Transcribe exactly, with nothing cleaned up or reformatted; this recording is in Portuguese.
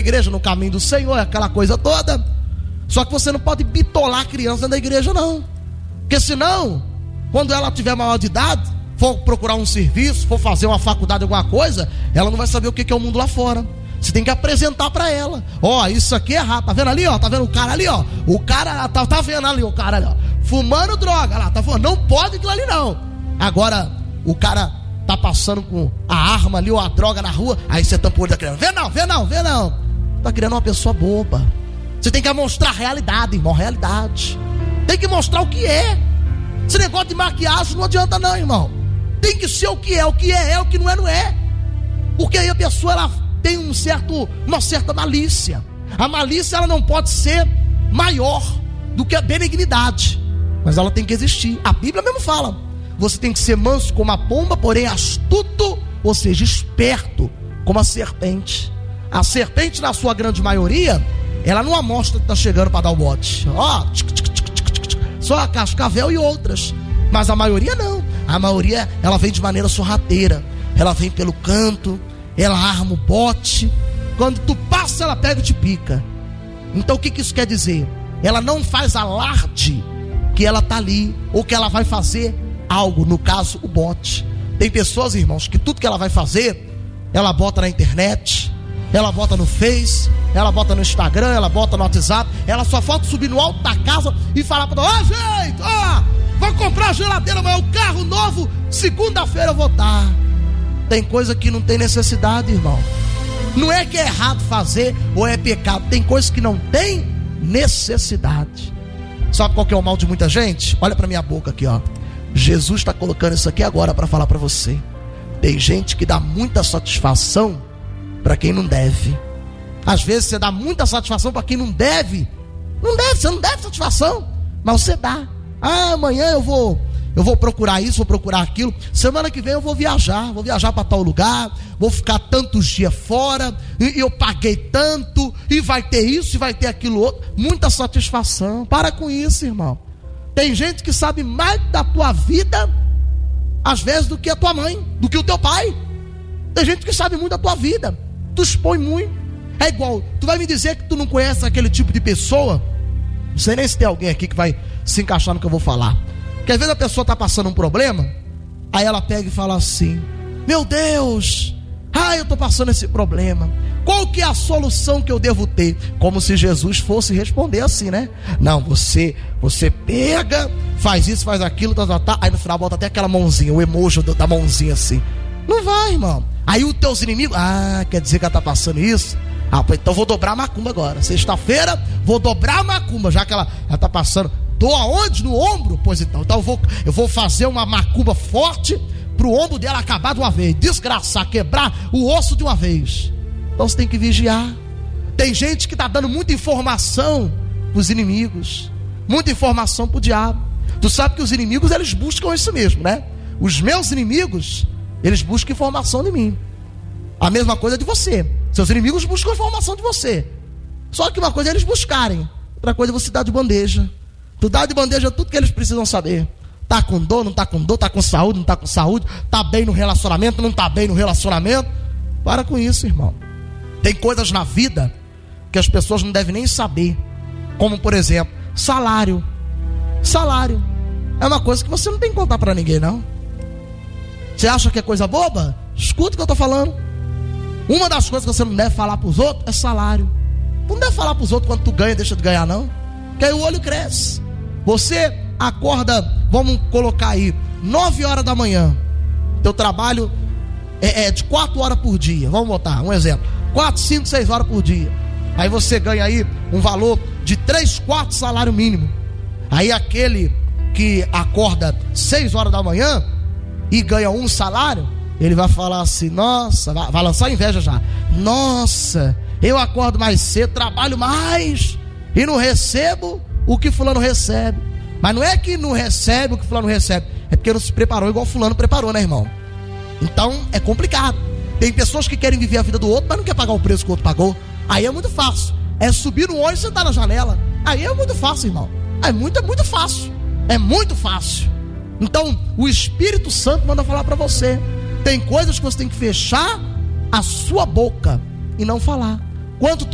igreja, no caminho do Senhor, aquela coisa toda. Só que você não pode bitolar a criança dentro da igreja, não. Porque senão, quando ela tiver maior de idade, for procurar um serviço, for fazer uma faculdade, alguma coisa, ela não vai saber o que é o mundo lá fora. Você tem que apresentar para ela. Ó, oh, isso aqui é errado. Tá vendo ali, ó? Tá vendo o cara ali, ó? O cara, tá, tá vendo ali o cara ali, ó? Fumando droga lá, tá falando, não pode aquilo ali não. Agora, o cara tá passando com a arma ali ou a droga na rua, aí você tampa o olho da criança. Vê não, vê não, vê não. Tá criando uma pessoa boba. Você tem que mostrar a realidade, irmão, realidade. Tem que mostrar o que é. Esse negócio de maquiagem não adianta não, irmão. Tem que ser o que é, o que é é, o que não é, não é. Porque aí a pessoa, ela tem um certo, uma certa malícia. A malícia, ela não pode ser maior do que a benignidade, mas ela tem que existir. A Bíblia mesmo fala, você tem que ser manso como a pomba, porém astuto, ou seja, esperto como a serpente. A serpente, na sua grande maioria, ela não amostra que está chegando para dar o bote. Ó, só a cascavel e outras. Mas a maioria não. A maioria, ela vem de maneira sorrateira. Ela vem pelo canto, ela arma o bote. Quando tu passa, ela pega e te pica. Então o que, que isso quer dizer? Ela não faz alarde que ela está ali, ou que ela vai fazer algo, no caso, o bote. Tem pessoas, irmãos, que tudo que ela vai fazer, ela bota na internet, ela bota no Face, ela bota no Instagram, ela bota no WhatsApp. Ela só falta subir no alto da casa e falar para ela: ó, gente, ó, vou comprar a geladeira, mas o carro novo, segunda-feira eu vou estar. Tem coisa que não tem necessidade, irmão. Não é que é errado fazer ou é pecado. Tem coisa que não tem necessidade. Sabe qual que é o mal de muita gente? Olha para minha boca aqui, ó. Jesus está colocando isso aqui agora para falar para você. Tem gente que dá muita satisfação para quem não deve. Às vezes você dá muita satisfação para quem não deve. Não deve, você não deve satisfação, mas você dá. Ah, amanhã eu vou Eu vou procurar isso, vou procurar aquilo. Semana que vem eu vou viajar, vou viajar para tal lugar, vou ficar tantos dias fora, e eu paguei tanto, e vai ter isso, e vai ter aquilo outro. Muita satisfação. Para com isso, irmão. Tem gente que sabe mais da tua vida, às vezes, do que a tua mãe, do que o teu pai. Tem gente que sabe muito da tua vida. Tu expõe muito. É igual, tu vai me dizer que tu não conhece aquele tipo de pessoa? Não sei nem se tem alguém aqui que vai se encaixar no que eu vou falar. Porque às vezes a pessoa está passando um problema, aí ela pega e fala assim: meu Deus, ah, eu estou passando esse problema, qual que é a solução que eu devo ter? Como se Jesus fosse responder assim, né? Não, você, você pega, faz isso, faz aquilo, tá, tá, tá. Aí no final bota até aquela mãozinha, o emoji da mãozinha assim. Não vai, irmão. Aí os teus inimigos: ah, quer dizer que ela está passando isso? Ah, então vou dobrar a macumba agora. Sexta-feira vou dobrar a macumba, já que ela está passando. Tô aonde? No ombro? Pois então, então eu, vou, eu vou fazer uma macumba forte pro ombro dela acabar de uma vez, desgraçar, quebrar o osso de uma vez. Então você tem que vigiar. Tem gente que tá dando muita informação pros inimigos, muita informação pro diabo. Tu sabe que os inimigos, eles buscam isso mesmo, né? Os meus inimigos, eles buscam informação de mim. A mesma coisa de você. Seus inimigos buscam informação de você. Só que uma coisa é eles buscarem, outra coisa é você dar de bandeja. Tu dá de bandeja tudo que eles precisam saber. Tá com dor, não tá com dor, tá com saúde, não tá com saúde, tá bem no relacionamento, não tá bem no relacionamento. Para com isso, irmão. Tem coisas na vida que as pessoas não devem nem saber. Como, por exemplo, salário. Salário é uma coisa que você não tem que contar para ninguém, não. Você acha que é coisa boba? Escuta o que eu tô falando. Uma das coisas que você não deve falar para os outros é salário. Tu não deve falar para os outros quando tu ganha, deixa de ganhar, não. Porque aí o olho cresce. Você acorda, vamos colocar aí, nove horas da manhã. Teu trabalho é, é de quatro horas por dia. Vamos botar um exemplo: quatro, cinco, seis horas por dia. Aí você ganha aí um valor de três, quatro salário mínimo. Aí aquele que acorda seis horas da manhã e ganha um salário, ele vai falar assim: nossa, vai, vai lançar inveja já. Nossa, eu acordo mais cedo, trabalho mais e não recebo o que fulano recebe. Mas não é que não recebe o que fulano recebe, é porque não se preparou igual fulano preparou, né, irmão? Então é complicado. Tem pessoas que querem viver a vida do outro, mas não quer pagar o preço que o outro pagou. Aí é muito fácil. É subir no ônibus e sentar na janela. Aí é muito fácil, irmão. É muito, é muito fácil. É muito fácil. Então o Espírito Santo manda falar para você. Tem coisas que você tem que fechar a sua boca e não falar. Quando tu